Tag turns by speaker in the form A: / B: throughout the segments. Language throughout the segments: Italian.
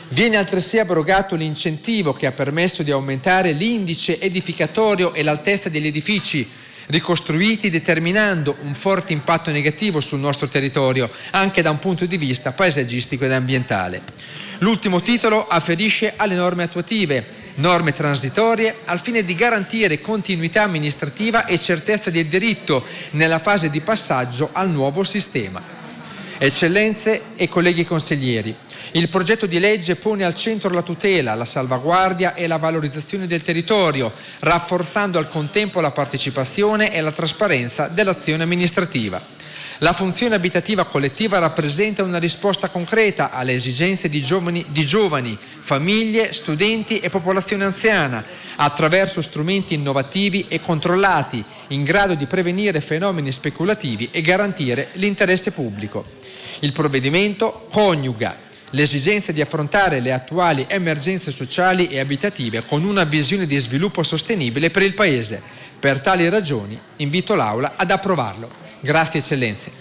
A: Viene altresì abrogato l'incentivo che ha permesso di aumentare l'indice edificatorio e l'altezza degli edifici ricostruiti, determinando un forte impatto negativo sul nostro territorio, anche da un punto di vista paesaggistico ed ambientale. L'ultimo titolo afferisce alle norme attuative, norme transitorie al fine di garantire continuità amministrativa e certezza del diritto nella fase di passaggio al nuovo sistema. Eccellenze e colleghi consiglieri, il progetto di legge pone al centro la tutela, la salvaguardia e la valorizzazione del territorio, rafforzando al contempo la partecipazione e la trasparenza dell'azione amministrativa. La funzione abitativa collettiva rappresenta una risposta concreta alle esigenze di giovani, famiglie, studenti e popolazione anziana, attraverso strumenti innovativi e controllati, in grado di prevenire fenomeni speculativi e garantire l'interesse pubblico. Il provvedimento coniuga l'esigenza di affrontare le attuali emergenze sociali e abitative con una visione di sviluppo sostenibile per il Paese. Per tali ragioni invito l'Aula ad approvarlo. Grazie Eccellenze.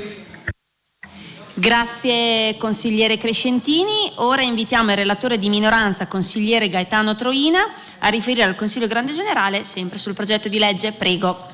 B: Grazie consigliere Crescentini. Ora invitiamo il relatore di minoranza, consigliere Gaetano Troina, a riferire al Consiglio Grande Generale sempre sul progetto di legge. Prego.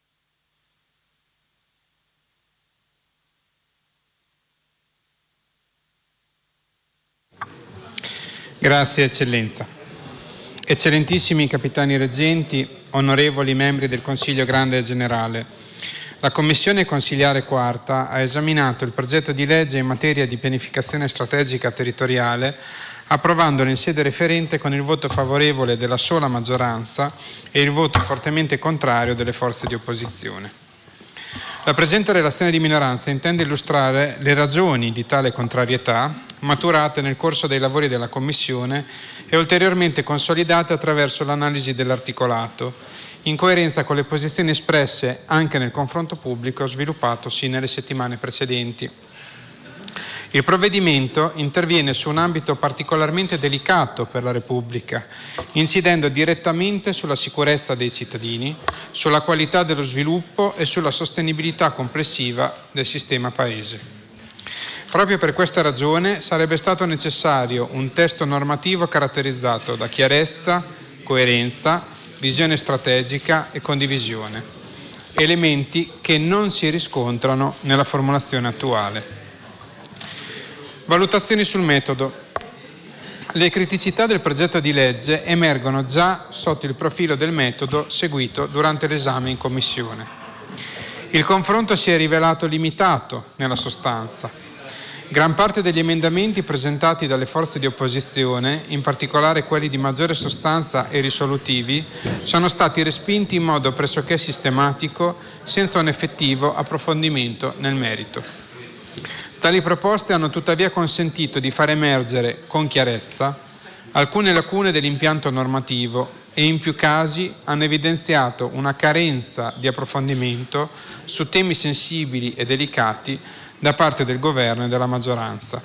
C: Grazie Eccellenza. Eccellentissimi capitani reggenti, onorevoli membri del Consiglio Grande Generale, la Commissione Consiliare Quarta ha esaminato il progetto di legge in materia di pianificazione strategica territoriale, approvandolo in sede referente con il voto favorevole della sola maggioranza e il voto fortemente contrario delle forze di opposizione. La presente relazione di minoranza intende illustrare le ragioni di tale contrarietà, maturate nel corso dei lavori della Commissione e ulteriormente consolidate attraverso l'analisi dell'articolato, in coerenza con le posizioni espresse anche nel confronto pubblico sviluppatosi nelle settimane precedenti. Il provvedimento interviene su un ambito particolarmente delicato per la Repubblica, incidendo direttamente sulla sicurezza dei cittadini, sulla qualità dello sviluppo e sulla sostenibilità complessiva del sistema Paese. Proprio per questa ragione sarebbe stato necessario un testo normativo caratterizzato da chiarezza, coerenza, visione strategica e condivisione, elementi che non si riscontrano nella formulazione attuale. Valutazioni sul metodo. Le criticità del progetto di legge emergono già sotto il profilo del metodo seguito durante l'esame in Commissione. Il confronto si è rivelato limitato nella sostanza. Gran parte degli emendamenti presentati dalle forze di opposizione, in particolare quelli di maggiore sostanza e risolutivi, sono stati respinti in modo pressoché sistematico, senza un effettivo approfondimento nel merito. Tali proposte hanno tuttavia consentito di far emergere con chiarezza alcune lacune dell'impianto normativo e in più casi hanno evidenziato una carenza di approfondimento su temi sensibili e delicati da parte del Governo e della maggioranza.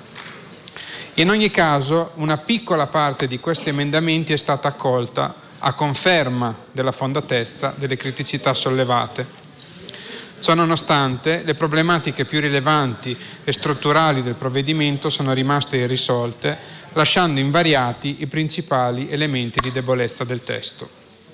C: In ogni caso, una piccola parte di questi emendamenti è stata accolta a conferma della fondatezza delle criticità sollevate. Ciò nonostante, le problematiche più rilevanti e strutturali del provvedimento sono rimaste irrisolte, lasciando invariati i principali elementi di debolezza del testo.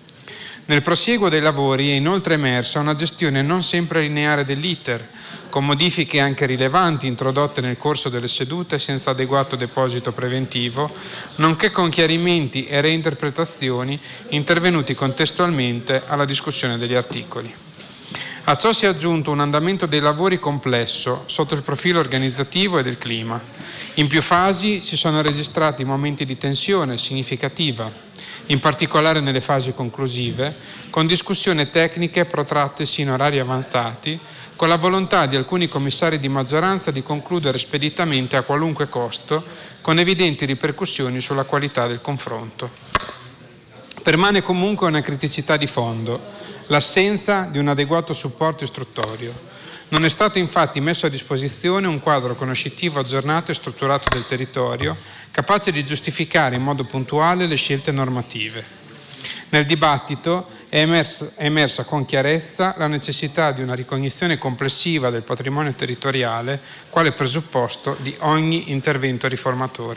C: Nel prosieguo dei lavori è inoltre emersa una gestione non sempre lineare dell'iter, con modifiche anche rilevanti introdotte nel corso delle sedute senza adeguato deposito preventivo, nonché con chiarimenti e reinterpretazioni intervenuti contestualmente alla discussione degli articoli. A ciò si è aggiunto un andamento dei lavori complesso sotto il profilo organizzativo e del clima. In più fasi si sono registrati momenti di tensione significativa, in particolare nelle fasi conclusive, con discussioni tecniche protratte sino a orari avanzati, con la volontà di alcuni commissari di maggioranza di concludere speditamente a qualunque costo, con evidenti ripercussioni sulla qualità del confronto. Permane comunque una criticità di fondo: l'assenza di un adeguato supporto istruttorio. Non è stato infatti messo a disposizione un quadro conoscitivo aggiornato e strutturato del territorio, capace di giustificare in modo puntuale le scelte normative. Nel dibattito è emersa con chiarezza la necessità di una ricognizione complessiva del patrimonio territoriale quale presupposto di ogni intervento riformatore.